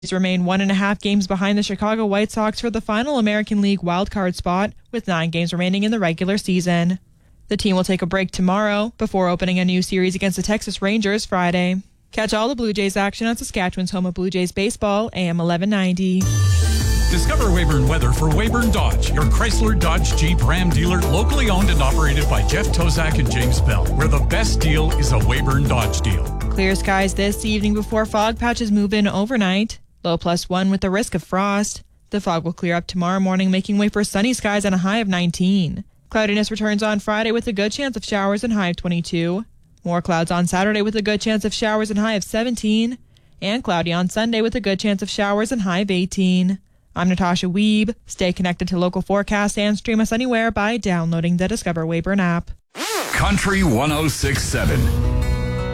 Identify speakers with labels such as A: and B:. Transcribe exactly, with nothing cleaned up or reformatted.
A: remain one and a half games behind the Chicago White Sox for the final American League wildcard spot, with nine games remaining in the regular season. The team will take a break tomorrow before opening a new series against the Texas Rangers Friday. Catch all the Blue Jays action on Saskatchewan's home of Blue Jays baseball, A M eleven ninety.
B: Discover Weyburn Weather for Weyburn Dodge, your Chrysler, Dodge, Jeep, Ram dealer, locally owned and operated by Jeff Tozak and James Bell, where the best deal is a Weyburn Dodge deal.
A: Clear skies this evening before fog patches move in overnight. Low plus one with the risk of frost. The fog will clear up tomorrow morning, making way for sunny skies and a high of nineteen. Cloudiness returns on Friday with a good chance of showers and high of twenty-two. More clouds on Saturday with a good chance of showers and high of seventeen. And cloudy on Sunday with a good chance of showers and high of eighteen. I'm Natasha Wiebe. Stay connected to local forecasts and stream us anywhere by downloading the Discover Weyburn app.
C: Country one oh six point seven.